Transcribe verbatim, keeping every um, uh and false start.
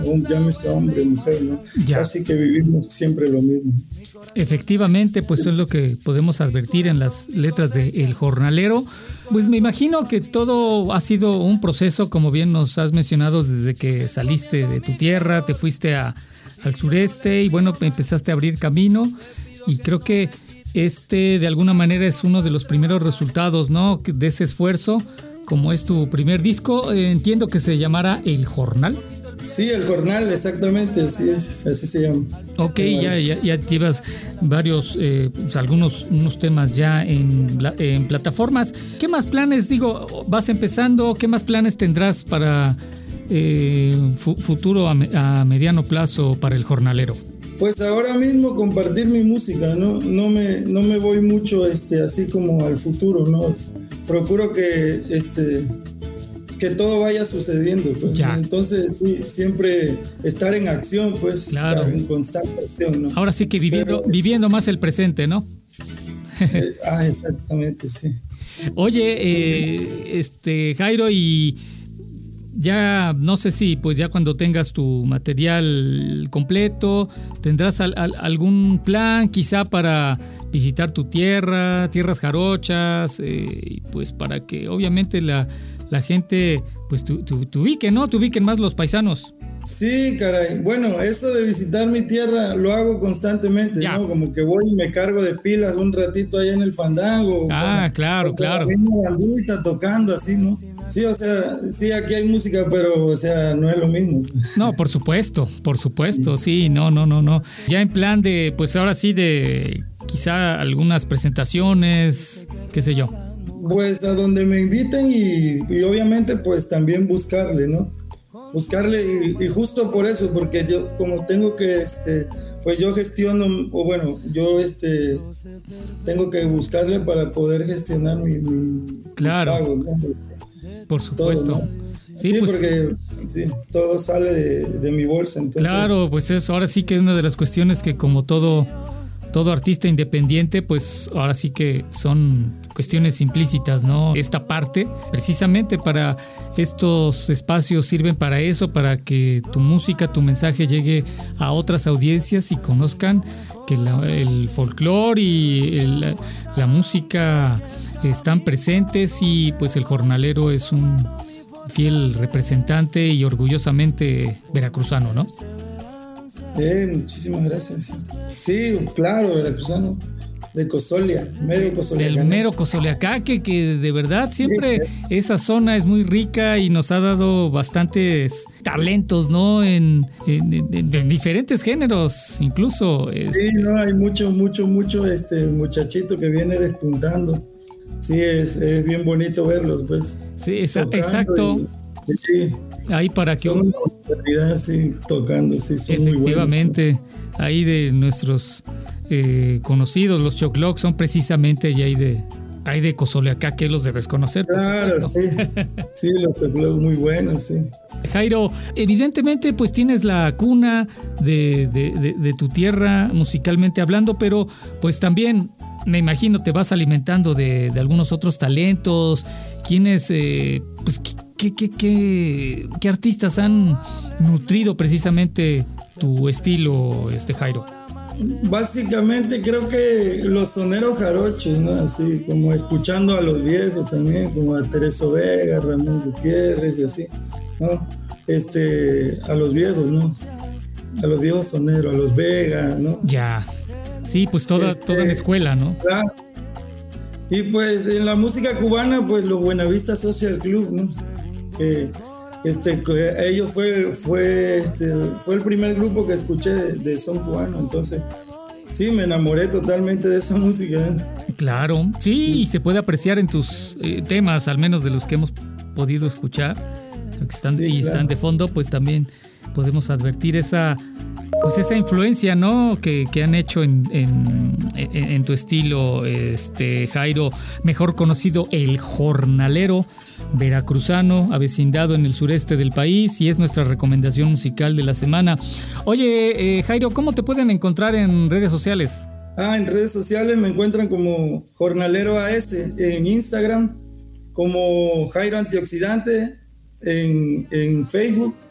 un llámese hombre, mujer, ¿no? Ya. Casi que vivimos siempre lo mismo. Efectivamente, pues es lo que podemos advertir en las letras de El Jornalero. Pues me imagino que todo ha sido un proceso, como bien nos has mencionado, desde que saliste de tu tierra, te fuiste a, al sureste y bueno, empezaste a abrir camino, y creo que este de alguna manera es uno de los primeros resultados, ¿no?, de ese esfuerzo. Como es tu primer disco, eh, entiendo que se llamará El Jornal. Sí, El Jornal, exactamente, así es, así se llama. Ok, ya, ya, ya llevas varios, eh, pues algunos unos temas ya en, en plataformas. ¿Qué más planes, digo, vas empezando? ¿Qué más planes tendrás para eh, fu- futuro a, me, a mediano plazo para El Jornalero? Pues ahora mismo compartir mi música, ¿no? No me, no me voy mucho este, así como al futuro, ¿no? Procuro que este que todo vaya sucediendo, pues. Ya. Entonces sí, siempre estar en acción, pues, claro. Estar en constante acción, ¿no? Ahora sí que viviendo, Pero, viviendo más el presente, ¿no? Eh, ah, exactamente, sí. Oye, eh, este Jairo, y ya no sé si pues ya cuando tengas tu material completo, tendrás al, al, algún plan quizá para visitar tu tierra, tierras jarochas, eh, pues para que obviamente la, la gente pues te, te, te ubique, ¿no? Te ubiquen más los paisanos. Sí, caray. Bueno, eso de visitar mi tierra lo hago constantemente, ya. ¿No? Como que voy y me cargo de pilas un ratito ahí en el fandango. Ah, bueno, claro, claro. Una bandita tocando así, ¿no? Sí, o sea, sí, aquí hay música, pero, o sea, no es lo mismo. No, por supuesto, por supuesto, sí, no, no, no, no. Ya en plan de, pues ahora sí, de quizá algunas presentaciones, qué sé yo. Pues a donde me inviten y, y obviamente, pues también buscarle, ¿no? Buscarle y, y justo por eso, porque yo como tengo que, este, pues yo gestiono, o bueno, yo este, tengo que buscarle para poder gestionar mi, mi claro. mis pagos, ¿no? Por supuesto. Todo, ¿no? Sí, sí, pues, porque sí, todo sale de, de mi bolsa. Entonces. Claro, pues eso ahora sí que es una de las cuestiones que como todo, todo artista independiente, pues ahora sí que son cuestiones implícitas, ¿no? Esta parte, precisamente para estos espacios sirven para eso, para que tu música, tu mensaje llegue a otras audiencias y conozcan que la, el folclore y el, la música están presentes, y pues el jornalero es un fiel representante y orgullosamente veracruzano, ¿no? Eh, muchísimas gracias. Sí, claro, veracruzano. De Cozolia, mero Cozoleacaque. Del mero Cozoleacaque, que de verdad siempre sí, esa zona es muy rica y nos ha dado bastantes talentos, ¿no? En, en, en, en diferentes géneros, incluso. Sí, este... no, hay mucho, mucho, mucho este muchachito que viene despuntando. Sí, es, es bien bonito verlos, pues. Sí, esa, exacto. Y, sí, ahí para que son una sí, tocando, sí, son efectivamente, muy buenos, ¿no? Ahí de nuestros eh, conocidos, los Choclocs, son precisamente ahí de ahí de Cozoleacaque, los debes conocer. Claro, sí, sí, los Choclocs muy buenos, sí. Jairo, evidentemente pues tienes la cuna de, de, de, de tu tierra musicalmente hablando, pero pues también me imagino te vas alimentando de, de algunos otros talentos. ¿Quiénes, eh, pues, qué, qué, qué, qué artistas han nutrido precisamente tu estilo, este Jairo? Básicamente creo que los soneros jarochos, ¿no? Así como escuchando a los viejos también, como a Tereso Vega, Ramón Gutiérrez y así, ¿no? Este, a los viejos, ¿no? A los viejos soneros, a los Vega, ¿no? Ya. Sí, pues toda, este, toda la escuela, ¿no? Claro. Y pues en la música cubana, pues los Buenavista Social Club, ¿no? Eh, este, ellos fue, fue, este, fue el primer grupo que escuché de, de son cubano, entonces sí, me enamoré totalmente de esa música, ¿eh? Claro, sí, y se puede apreciar en tus eh, temas, al menos de los que hemos podido escuchar, que están, sí, y claro, están de fondo, pues también podemos advertir esa, pues esa influencia, ¿no? Que, que han hecho en, en, en, en tu estilo, este Jairo, mejor conocido El Jornalero, veracruzano, avecindado en el sureste del país, y es nuestra recomendación musical de la semana. Oye, eh, Jairo, ¿cómo te pueden encontrar en redes sociales? Ah, en redes sociales me encuentran como Jornalero A S, en Instagram, como Jairo Antioxidante, en, en Facebook,